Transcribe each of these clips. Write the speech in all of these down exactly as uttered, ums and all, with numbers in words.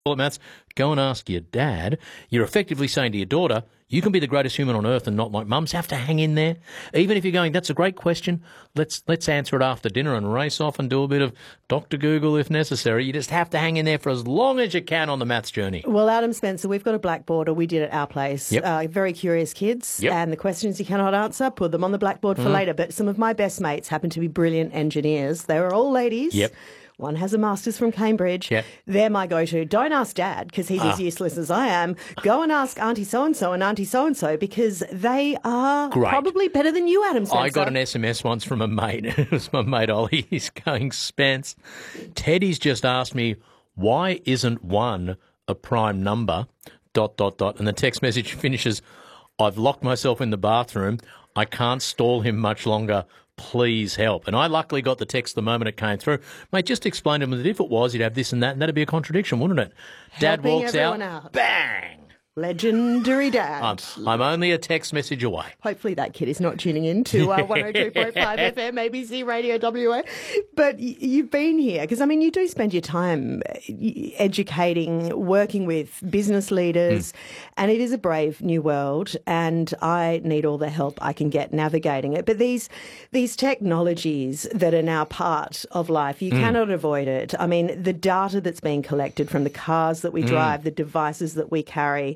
Well, Maths, go and ask your dad. You're effectively saying to your daughter, you can be the greatest human on earth and not like mums. Have to hang in there. Even if you're going, that's a great question. Let's let's answer it after dinner and race off and do a bit of Doctor Google if necessary. You just have to hang in there for as long as you can on the maths journey. Well, Adam Spencer, we've got a blackboard, or we did at our place. Yep. Uh, very curious kids. Yep. And the questions you cannot answer, put them on the blackboard for Mm. later. But some of my best mates happen to be brilliant engineers. They were all ladies. Yep. One has a master's from Cambridge. Yep. They're my go-to. Don't ask Dad, because he's Ah. as useless as I am. Go and ask Auntie so-and-so and Auntie so-and-so, because they are Great. probably better than you, Adam Spencer. I got an S M S once from a mate. It was my mate Ollie. He's going, Spence, Teddy's just asked me, why isn't one a prime number, dot, dot, dot. And the text message finishes, I've locked myself in the bathroom. I can't stall him much longer. Please help. And I luckily got the text the moment it came through. Mate, just explain to him that if it was, you'd have this and that, and that'd be a contradiction, wouldn't it? Dad Helping walks out, everyone out. bang! Legendary Dad. I'm, I'm only a text message away. Hopefully that kid is not tuning in to uh, one oh two point five F M, A B C Radio W A. But y- you've been here, because, I mean, you do spend your time uh, educating, working with business leaders, mm. and it is a brave new world, and I need all the help I can get navigating it. But these these technologies that are now part of life, you mm. cannot avoid it. I mean, the data that's being collected from the cars that we drive, mm. the devices that we carry,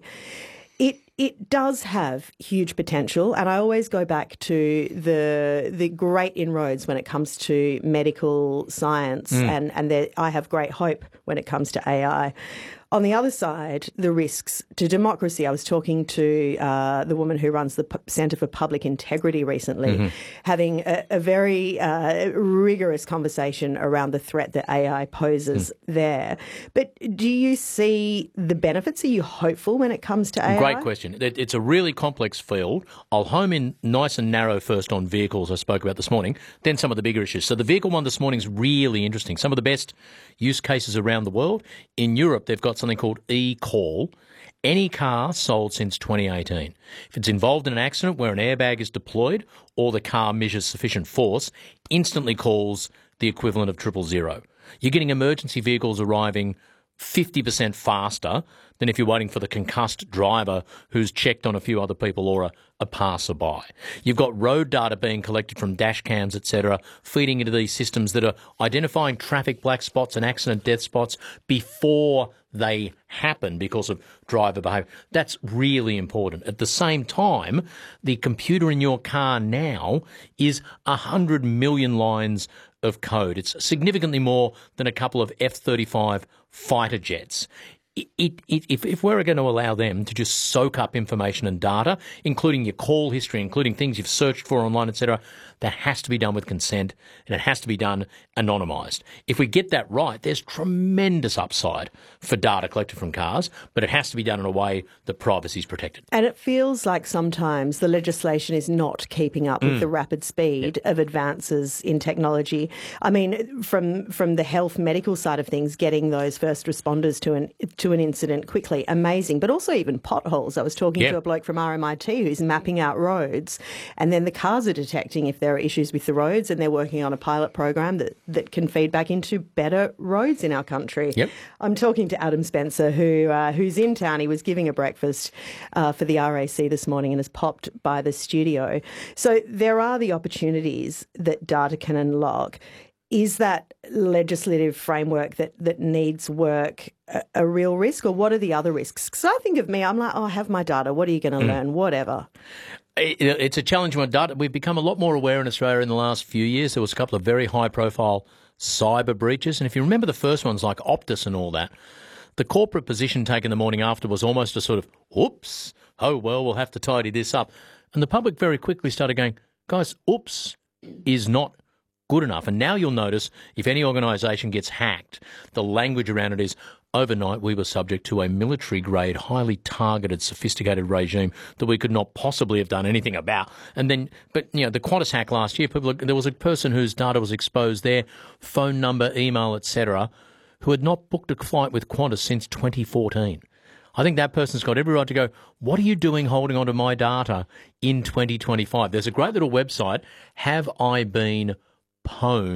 It it does have huge potential, and I always go back to the the great inroads when it comes to medical science, mm. and and there, I have great hope when it comes to A I. On the other side, the risks to democracy. I was talking to uh, the woman who runs the P- Centre for Public Integrity recently, mm-hmm. having a, a very uh, rigorous conversation around the threat that A I poses mm. there. But do you see the benefits? Are you hopeful when it comes to A I? Great question. It, it's a really complex field. I'll home in nice and narrow first on vehicles I spoke about this morning, then some of the bigger issues. So the vehicle one this morning is really interesting. Some of the best use cases around the world. In Europe, they've got something called eCall. Any car sold since twenty eighteen. If it's involved in an accident where an airbag is deployed or the car measures sufficient force, instantly calls the equivalent of triple zero. You're getting emergency vehicles arriving fifty percent faster than if you're waiting for the concussed driver who's checked on a few other people or a, a passerby. You've got road data being collected from dash cams, et cetera, feeding into these systems that are identifying traffic black spots and accident death spots before they happen because of driver behaviour. That's really important. At the same time, the computer in your car now is one hundred million lines of code. It's significantly more than a couple of F thirty-five fighter jets. It, it, it, if, if we're going to allow them to just soak up information and data, including your call history, including things you've searched for online, et cetera, that has to be done with consent, and it has to be done anonymised. If we get that right, there's tremendous upside for data collected from cars, but it has to be done in a way that privacy is protected. And it feels like sometimes the legislation is not keeping up mm. with the rapid speed yep. of advances in technology. I mean, from from the health medical side of things, getting those first responders to an to an incident quickly, amazing. But also even potholes. I was talking yep. to a bloke from R M I T who's mapping out roads, and then the cars are detecting if there are issues with the roads, and they're working on a pilot program that, that can feed back into better roads in our country. Yep. I'm talking to Adam Spencer, who uh, who's in town. He was giving a breakfast uh, for the R A C this morning and has popped by the studio. So there are the opportunities that data can unlock. Is that legislative framework that, that needs work a, a real risk, or what are the other risks? Because I think of me, I'm like, oh, I have my data. What are you going to mm. learn? Whatever. It's a challenge with data. We've become a lot more aware in Australia in the last few years. There was a couple of very high-profile cyber breaches. And if you remember the first ones like Optus and all that, the corporate position taken the morning after was almost a sort of, oops, oh, well, we'll have to tidy this up. And the public very quickly started going, guys, oops is not good enough. And now you'll notice if any organisation gets hacked, the language around it is, overnight we were subject to a military-grade, highly targeted, sophisticated regime that we could not possibly have done anything about. And then, but, you know, the Qantas hack last year, people, there was a person whose data was exposed, their phone number, email, et cetera, who had not booked a flight with Qantas since twenty fourteen. I think that person's got every right to go, what are you doing holding onto my data in twenty twenty-five? There's a great little website, have I been pwned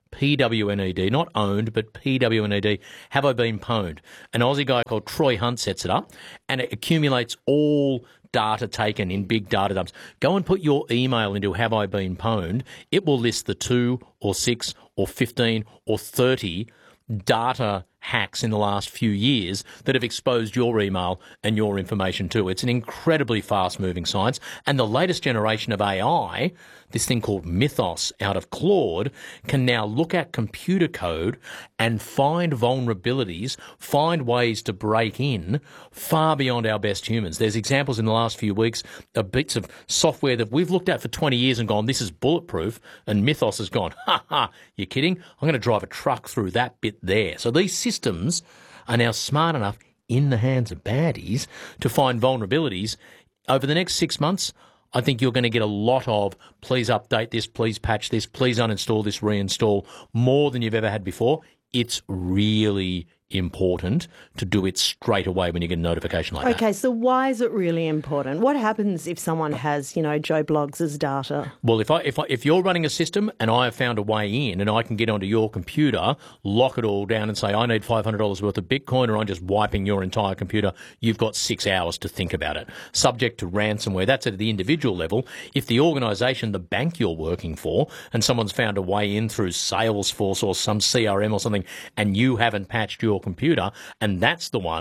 P W N E D, not owned, but P W N E D, have I been pwned? An Aussie guy called Troy Hunt sets it up, and it accumulates all data taken in big data dumps. Go and put your email into have I been pwned. It will list the two or six or fifteen or thirty data hacks in the last few years that have exposed your email and your information too. It's an incredibly fast-moving science. And the latest generation of A I, this thing called Mythos out of Claude, can now look at computer code and find vulnerabilities, find ways to break in far beyond our best humans. There's examples in the last few weeks of bits of software that we've looked at for twenty years and gone, this is bulletproof, and Mythos has gone, ha ha, you're kidding? I'm going to drive a truck through that bit there. So these systems are now smart enough in the hands of baddies to find vulnerabilities. Over the next six months, I think you're going to get a lot of please update this, please patch this, please uninstall this, reinstall, more than you've ever had before. It's really important to do it straight away when you get a notification like that. Okay, so why is it really important? What happens if someone has, you know, Joe Bloggs' data? Well, if I, if I, if you're running a system and I have found a way in and I can get onto your computer, lock it all down and say, I need five hundred dollars worth of Bitcoin, or I'm just wiping your entire computer, you've got six hours to think about it. Subject to ransomware. That's at the individual level. If the organisation, the bank you're working for, and someone's found a way in through Salesforce or some C R M or something, and you haven't patched your computer, and that's the one